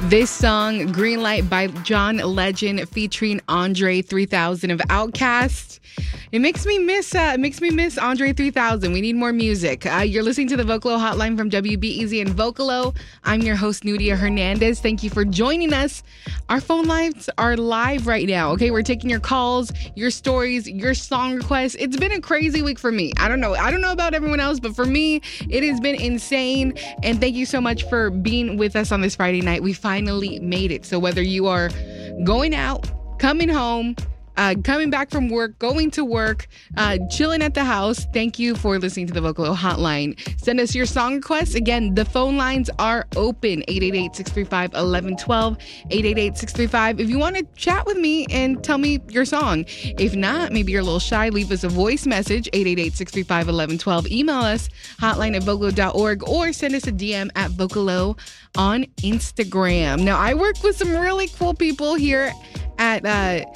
This song, Green Light by John Legend featuring Andre 3000 of Outkast. It makes me miss Andre 3000. We need more music. You're listening to the Vocalo Hotline from WBEZ and Vocalo. I'm your host, Nudia Hernandez. Thank you for joining us. Our phone lines are live right now. Okay, we're taking your calls, your stories, your song requests. It's been a crazy week for me. I don't know about everyone else, but for me, it has been insane. And thank you so much for being with us on this Friday night. We finally made it. So whether you are going out, coming home, coming back from work, going to work, chilling at the house, thank you for listening to the Vocalo Hotline. Send us your song requests. Again, the phone lines are open, 888-635-1112, 888-635. If you want to chat with me and tell me your song. If not, maybe you're a little shy, leave us a voice message, 888-635-1112. Email us, hotline@vocalo.org, or send us a DM at Vocalo on Instagram. Now, I work with some really cool people here at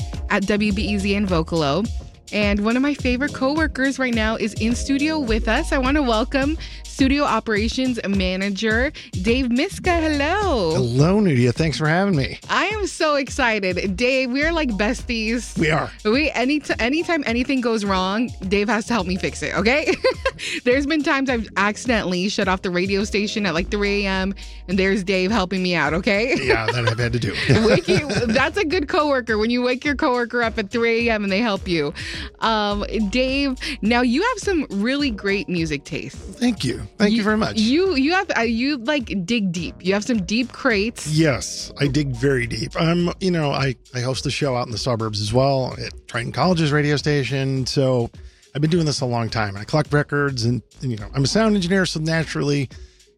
WBEZ and Vocalo. And one of my favorite coworkers right now is in studio with us. I want to welcome Studio Operations Manager Dave Miska. Hello. Hello, Nudia. Thanks for having me. I am so excited. Dave, we're like besties. We are. Anytime anything goes wrong, Dave has to help me fix it, okay? There's been times I've accidentally shut off the radio station at like 3 a.m. and there's Dave helping me out, okay? Yeah, that I've had to do. That's a good coworker, when you wake your coworker up at 3 a.m. and they help you. Dave, now you have some really great music taste. Thank you. Thank you very much. You like dig deep. You have some deep crates. Yes, I dig very deep. I host a show out in the suburbs as well at Triton College's radio station. So I've been doing this a long time. I collect records and I'm a sound engineer. So naturally,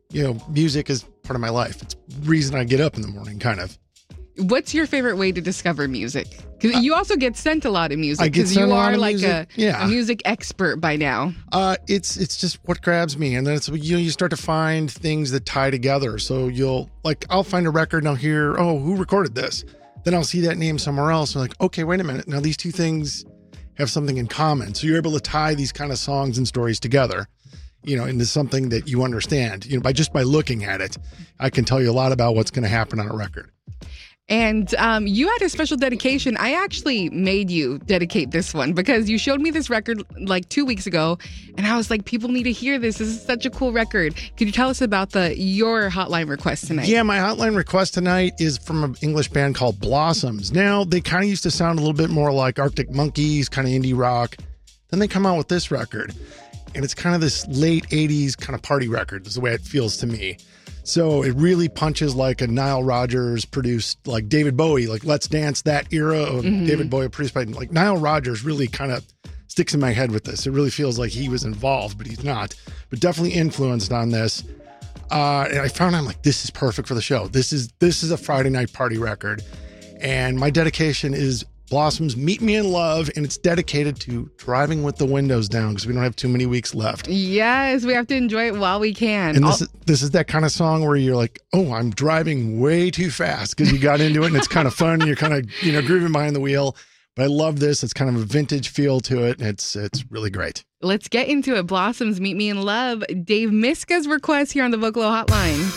music is part of my life. It's the reason I get up in the morning, kind of. What's your favorite way to discover music? Because you also get sent a lot of music. I get sent you a lot are of like music. a music expert by now. It's just what grabs me, and then it's you start to find things that tie together. So I'll find a record and I'll hear, oh, who recorded this? Then I'll see that name somewhere else. And I'm like, okay, wait a minute. Now these two things have something in common. So you're able to tie these kind of songs and stories together, into something that you understand. By looking at it, I can tell you a lot about what's going to happen on a record. And you had a special dedication. I actually made you dedicate this one because you showed me this record like 2 weeks ago. And I was like, people need to hear this. This is such a cool record. Could you tell us about your hotline request tonight? Yeah, my hotline request tonight is from an English band called Blossoms. Now, they kind of used to sound a little bit more like Arctic Monkeys, kind of indie rock. Then they come out with this record. And it's kind of this late 80s kind of party record is the way it feels to me. So it really punches like a Nile Rodgers produced, like David Bowie, like Let's Dance, that era of David Bowie produced by like Nile Rodgers really kind of sticks in my head with this. It really feels like he was involved, but he's not, but definitely influenced on this. And I found I'm like, this is perfect for the show. This is a Friday night party record. And my dedication is Blossoms, Meet Me in Love, and it's dedicated to driving with the windows down because we don't have too many weeks left. Yes, we have to enjoy it while we can. And this is that kind of song where you're like, oh, I'm driving way too fast because you got into it and it's kind of fun. You're kind of, grooving behind the wheel. But I love this. It's kind of a vintage feel to it. And it's really great. Let's get into it. Blossoms, Meet Me in Love. Dave Miska's request here on the Vocalo Hotline.